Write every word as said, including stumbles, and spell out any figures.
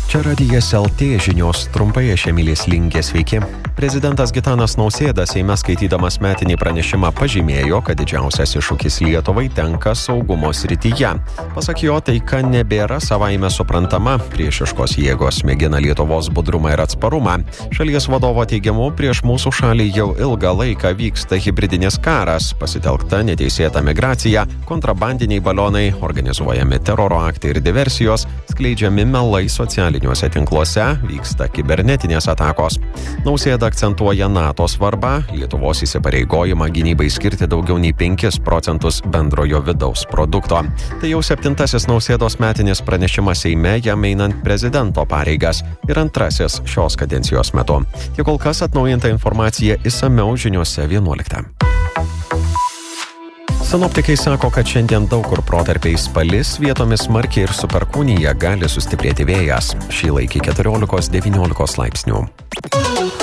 Čia radijas L T žinios trumpai aš Emilis Lingė, sveiki. Prezidentas Gitanas Nausėda Seime skaitydamas metinį pranešimą pažymėjo, kad didžiausias iššūkis Lietuvai tenka saugumo srityje. Pasak jo, taika nebėra savaime suprantama, priešiškos jėgos mėgina Lietuvos budrumą ir atsparumą. Šalies vadovo teigimu, prieš mūsų šalį jau ilgą laiką vyksta hibridinis karas, pasitelkta neteisėta migracija, kontrabandiniai balionai, organizuojami teroro aktai ir diversijos, skleidžiami melai socialiniuose tinkluose, vyksta kibernetinės atakos. Nausėda akcentuoja NATO svarbą, Lietuvos įsipareigojimą gynybai skirti daugiau nei penkis procentus bendrojo vidaus produkto. Tai jau septintasis Nausėdos metinis pranešimas Seime jam einant prezidento pareigas ir antrasis šios kadencijos metu. Tiek kol kas atnaujinta informacija išsamiau žiniose vienuoliktą. Sinoptikai sako, kad šiandien daug kur protarpiais palis, vietomis smarkiai ir su perkūnija gali sustiprėti vėjas. Šį laikį keturiolikos devyniolikos laipsnių.